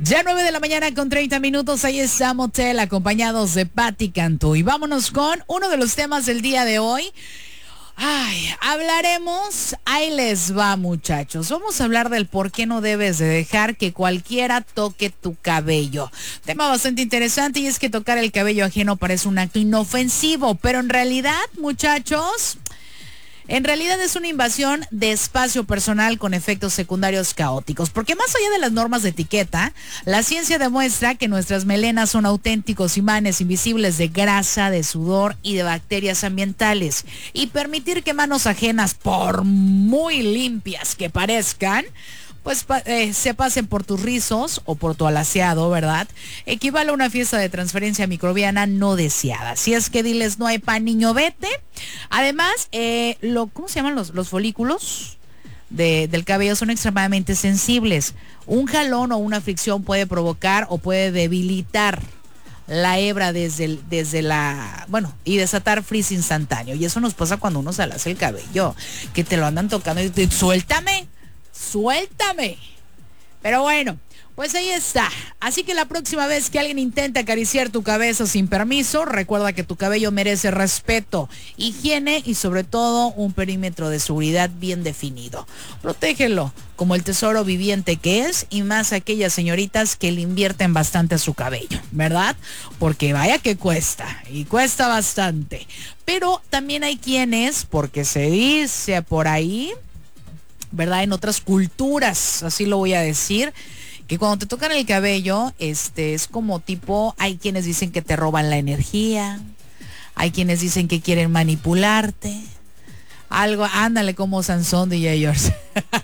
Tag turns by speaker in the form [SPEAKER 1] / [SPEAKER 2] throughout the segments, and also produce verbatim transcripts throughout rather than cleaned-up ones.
[SPEAKER 1] Ya nueve de la mañana con treinta minutos, ahí está Motel, acompañados de Patti Cantú. Y vámonos con uno de los temas del día de hoy. Ay, hablaremos, ahí les va, muchachos. Vamos a hablar del por qué no debes de dejar que cualquiera toque tu cabello. Tema bastante interesante, y es que tocar el cabello ajeno parece un acto inofensivo, pero en realidad, muchachos, en realidad es una invasión de espacio personal con efectos secundarios caóticos, porque más allá de las normas de etiqueta, la ciencia demuestra que nuestras melenas son auténticos imanes invisibles de grasa, de sudor y de bacterias ambientales. Y permitir que manos ajenas, por muy limpias que parezcan, pues eh, se pasen por tus rizos o por tu alaciado, ¿verdad? Equivale a una fiesta de transferencia microbiana no deseada. Si es que diles no hay pan, niño, vete. Además, eh, lo, ¿cómo se llaman los, los folículos de, del cabello? Son extremadamente sensibles. Un jalón o una fricción puede provocar o puede debilitar la hebra desde, el, desde la, bueno, y desatar frizz instantáneo. Y eso nos pasa cuando uno se alacia el cabello, que te lo andan tocando y te suéltame. Suéltame. Pero bueno, pues ahí está. Así que la próxima vez que alguien intente acariciar tu cabeza sin permiso, recuerda que tu cabello merece respeto, higiene y sobre todo un perímetro de seguridad bien definido. Protégelo como el tesoro viviente que es, y más aquellas señoritas que le invierten bastante a su cabello, ¿verdad? Porque vaya que cuesta, y cuesta bastante. Pero también hay quienes, porque se dice por ahí, ¿verdad? En otras culturas, así lo voy a decir, que cuando te tocan el cabello, este, es como tipo, hay quienes dicen que te roban la energía, hay quienes dicen que quieren manipularte, algo, ándale como Sansón D J Yours.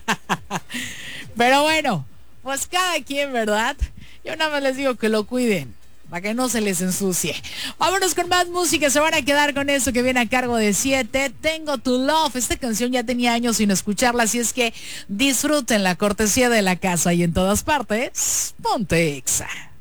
[SPEAKER 1] Pero bueno, pues cada quien, ¿verdad? Yo nada más les digo que lo cuiden, para que no se les ensucie. Vámonos con más música, se van a quedar con eso que viene a cargo de siete. Tengo tu love. Esta canción ya tenía años sin escucharla, así es que disfruten la cortesía de la casa y en todas partes. Ponte Exa.